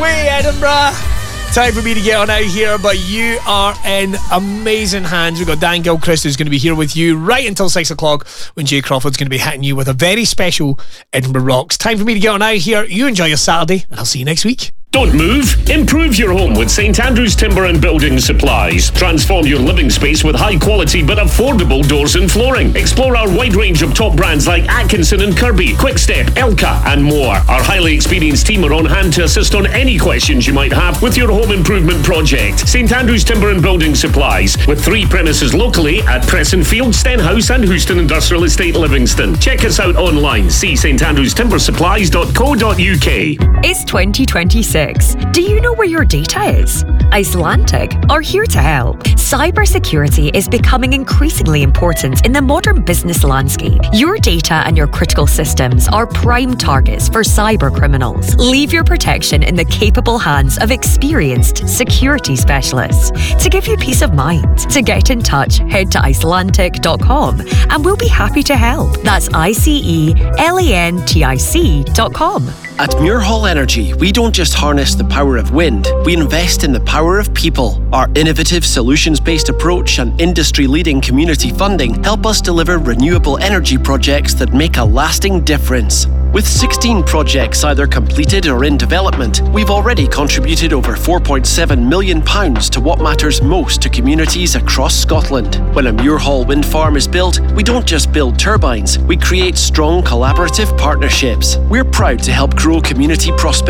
way, Edinburgh. Time for me to get on out here, but you are in amazing hands. We've got Dan Gilchrist who's going to be here with you right until 6 o'clock when Jay Crawford's going to be hitting you with a very special Edinburgh Rocks. Time for me to get on out here. You enjoy your Saturday, and I'll see you next week. Don't move. Improve your home with St Andrews Timber and Building Supplies. Transform your living space with high quality but affordable doors and flooring. Explore our wide range of top brands like Atkinson and Kirby, Quickstep, Elka and more. Our highly experienced team are on hand to assist on any questions you might have with your home improvement project. St Andrews Timber and Building Supplies, with 3 premises locally at Pressenfield, Stenhouse and Houston Industrial Estate, Livingston. Check us out online. See standrewstimbersupplies.co.uk. It's 2026. Do you know where your data is? Icelantic are here to help. Cybersecurity is becoming increasingly important in the modern business landscape. Your data and your critical systems are prime targets for cyber criminals. Leave your protection in the capable hands of experienced security specialists. To give you peace of mind, to get in touch, head to Icelantic.com and we'll be happy to help. That's ICELANTIC.com. At Muirhall Energy, we don't just harness the power of wind, we invest in the power of people. Our innovative solutions-based approach and industry-leading community funding help us deliver renewable energy projects that make a lasting difference. With 16 projects either completed or in development, we've already contributed over £4.7 million to what matters most to communities across Scotland. When a Muirhall wind farm is built, we don't just build turbines, we create strong collaborative partnerships. We're proud to help grow community prosperity